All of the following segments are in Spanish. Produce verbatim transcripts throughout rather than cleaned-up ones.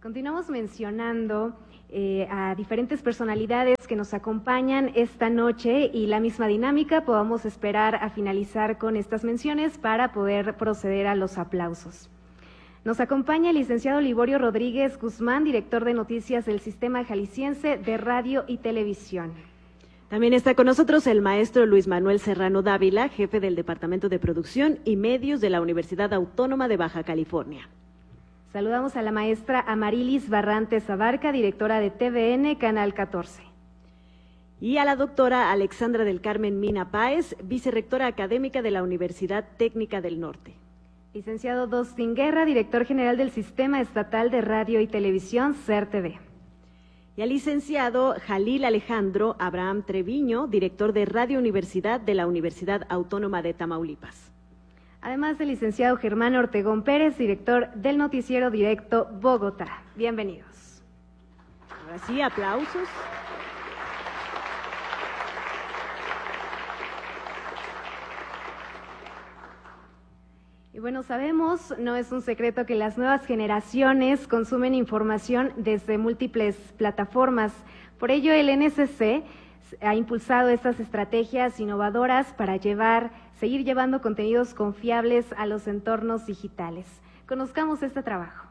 Continuamos mencionando eh, a diferentes personalidades que nos acompañan esta noche y la misma dinámica podamos esperar a finalizar con estas menciones para poder proceder a los aplausos. Nos acompaña el licenciado Liborio Rodríguez Guzmán, director de noticias del Sistema Jalisciense de Radio y Televisión. También está con nosotros el maestro Luis Manuel Serrano Dávila, jefe del Departamento de Producción y Medios de la Universidad Autónoma de Baja California. Saludamos a la maestra Amarilis Barrantes Abarca, directora de T V N, Canal catorce. Y a la doctora Alexandra del Carmen Mina Páez, vicerrectora académica de la Universidad Técnica del Norte. Licenciado Dustin Guerra, director general del Sistema Estatal de Radio y Televisión, C E R T V. Y al licenciado Jalil Alejandro Abraham Treviño, director de Radio Universidad de la Universidad Autónoma de Tamaulipas. Además del licenciado Germán Ortegón Pérez, director del Noticiero Directo Bogotá. Bienvenidos. Ahora sí, aplausos. Y bueno, sabemos, no es un secreto que las nuevas generaciones consumen información desde múltiples plataformas. Por ello, el N S C ha impulsado estas estrategias innovadoras para llevar, seguir llevando contenidos confiables a los entornos digitales. Conozcamos este trabajo.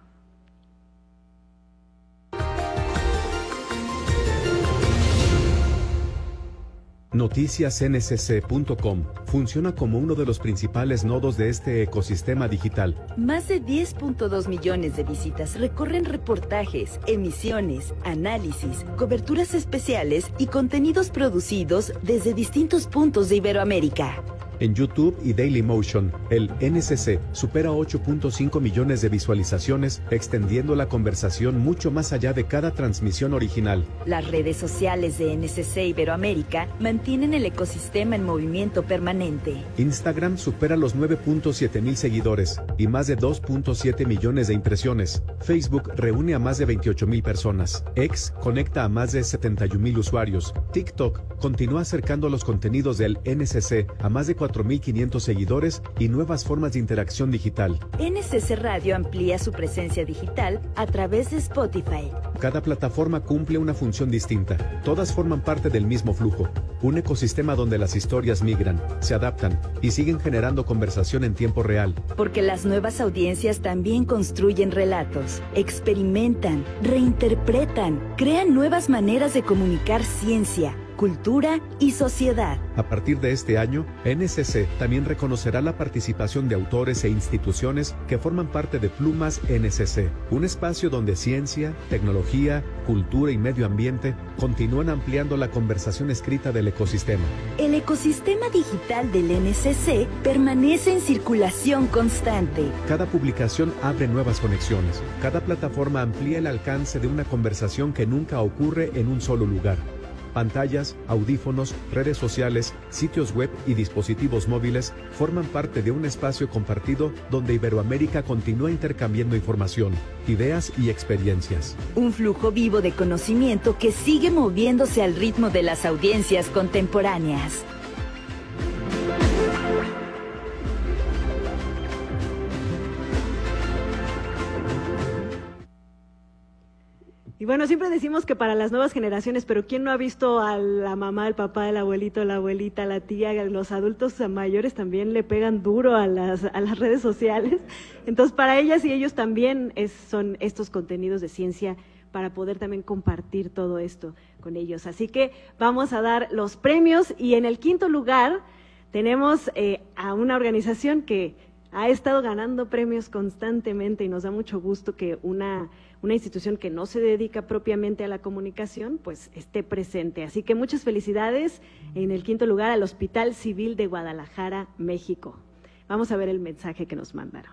Noticias N S C punto com funciona como uno de los principales nodos de este ecosistema digital. Más de diez punto dos millones de visitas recorren reportajes, emisiones, análisis, coberturas especiales y contenidos producidos desde distintos puntos de Iberoamérica. En YouTube y Dailymotion, el N S C supera ocho punto cinco millones de visualizaciones, extendiendo la conversación mucho más allá de cada transmisión original. Las redes sociales de N S C Iberoamérica mantienen el ecosistema en movimiento permanente. Instagram supera los nueve punto siete mil seguidores y más de dos punto siete millones de impresiones. Facebook reúne a más de veintiocho mil personas. X conecta a más de setenta y un mil usuarios. TikTok continúa acercando los contenidos del N S C a más de cuatro mil quinientos seguidores y nuevas formas de interacción digital. N S C Radio amplía su presencia digital a través de Spotify. Cada plataforma cumple una función distinta. Todas forman parte del mismo flujo. Un ecosistema donde las historias migran, se adaptan y siguen generando conversación en tiempo real. Porque las nuevas audiencias también construyen relatos, experimentan, reinterpretan, crean nuevas maneras de comunicar ciencia, cultura y sociedad. A partir de este año, N S C también reconocerá la participación de autores e instituciones que forman parte de Plumas N S C, un espacio donde ciencia, tecnología, cultura y medio ambiente continúan ampliando la conversación escrita del ecosistema. El ecosistema digital del N S C permanece en circulación constante. Cada publicación abre nuevas conexiones. Cada plataforma amplía el alcance de una conversación que nunca ocurre en un solo lugar. Pantallas, audífonos, redes sociales, sitios web y dispositivos móviles forman parte de un espacio compartido donde Iberoamérica continúa intercambiando información, ideas y experiencias. Un flujo vivo de conocimiento que sigue moviéndose al ritmo de las audiencias contemporáneas. Y bueno, siempre decimos que para las nuevas generaciones, pero ¿quién no ha visto a la mamá, el papá, el abuelito, la abuelita, la tía, los adultos mayores también le pegan duro a las, a las redes sociales? Entonces, para ellas y ellos también es, son estos contenidos de ciencia para poder también compartir todo esto con ellos. Así que vamos a dar los premios y en el quinto lugar tenemos eh, a una organización que ha estado ganando premios constantemente y nos da mucho gusto que una una institución que no se dedica propiamente a la comunicación, pues esté presente. Así que muchas felicidades en el quinto lugar al Hospital Civil de Guadalajara, México. Vamos a ver el mensaje que nos mandaron.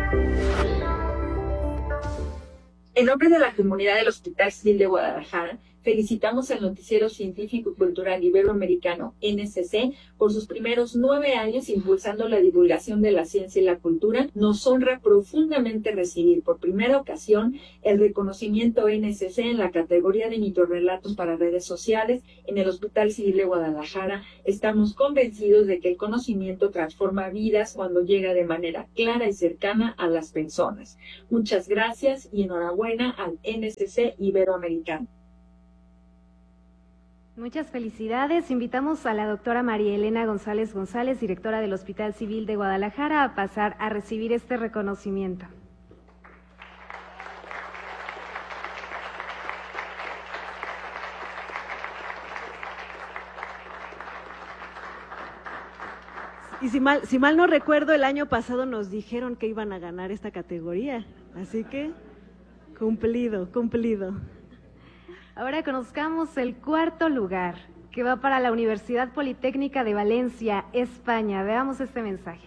En nombre de la comunidad del Hospital Civil de Guadalajara, Felicitamos al Noticiero Científico y Cultural Iberoamericano, N C C, por sus primeros nueve años impulsando la divulgación de la ciencia y la cultura. Nos honra profundamente recibir por primera ocasión el reconocimiento N C C en la categoría de microrrelatos para redes sociales en el Hospital Civil de Guadalajara. Estamos convencidos de que el conocimiento transforma vidas cuando llega de manera clara y cercana a las personas. Muchas gracias y enhorabuena al N C C Iberoamericano. Muchas felicidades. Invitamos a la doctora María Elena González González, directora del Hospital Civil de Guadalajara, a pasar a recibir este reconocimiento. Y si mal, si mal no recuerdo, el año pasado nos dijeron que iban a ganar esta categoría, así que cumplido, cumplido. Ahora conozcamos el cuarto lugar, que va para la Universidad Politécnica de Valencia, España. Veamos este mensaje.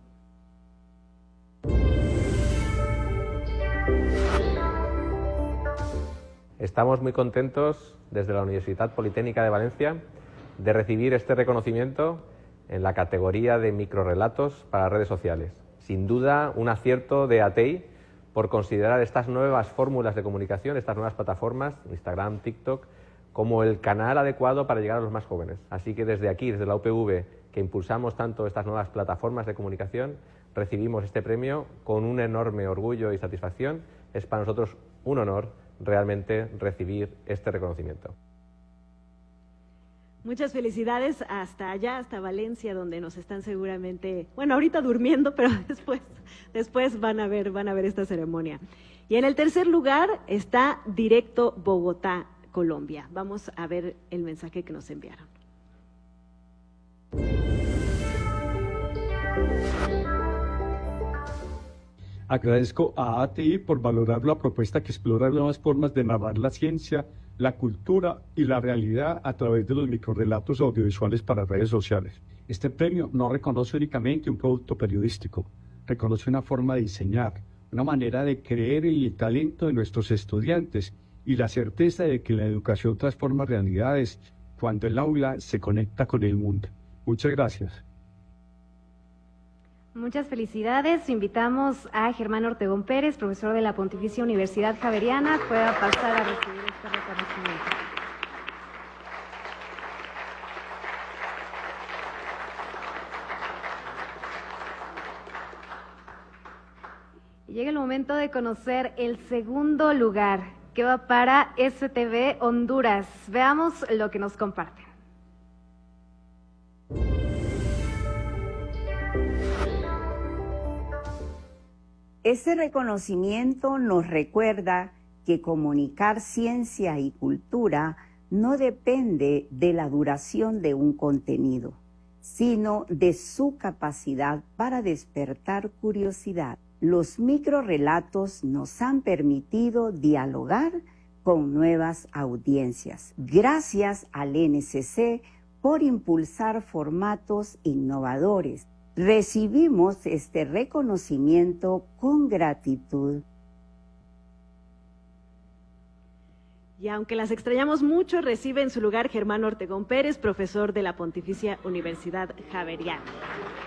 Estamos muy contentos desde la Universidad Politécnica de Valencia de recibir este reconocimiento en la categoría de microrrelatos para redes sociales. Sin duda, un acierto de A T I por considerar estas nuevas fórmulas de comunicación, estas nuevas plataformas, Instagram, TikTok, como el canal adecuado para llegar a los más jóvenes. Así que desde aquí, desde la U P V, que impulsamos tanto estas nuevas plataformas de comunicación, recibimos este premio con un enorme orgullo y satisfacción. Es para nosotros un honor realmente recibir este reconocimiento. Muchas felicidades hasta allá, hasta Valencia, donde nos están seguramente, bueno, ahorita durmiendo, pero después, después van a ver, van a ver esta ceremonia. Y en el tercer lugar está Directo Bogotá, Colombia. Vamos a ver el mensaje que nos enviaron. Agradezco a A T I por valorar la propuesta que explora nuevas formas de narrar la ciencia, la cultura y la realidad a través de los microrrelatos audiovisuales para redes sociales. Este premio no reconoce únicamente un producto periodístico, reconoce una forma de diseñar, una manera de creer en el talento de nuestros estudiantes y la certeza de que la educación transforma realidades cuando el aula se conecta con el mundo. Muchas gracias. Muchas felicidades. Invitamos a Germán Ortegón Pérez, profesor de la Pontificia Universidad Javeriana, pueda pasar a recibir este reconocimiento. Y llega el momento de conocer el segundo lugar, que va para S T V Honduras. Veamos lo que nos comparten. Este reconocimiento nos recuerda que comunicar ciencia y cultura no depende de la duración de un contenido, sino de su capacidad para despertar curiosidad. Los microrrelatos nos han permitido dialogar con nuevas audiencias. Gracias al N C C por impulsar formatos innovadores. Recibimos este reconocimiento con gratitud. Y aunque las extrañamos mucho, recibe en su lugar Germán Ortegón Pérez, profesor de la Pontificia Universidad Javeriana.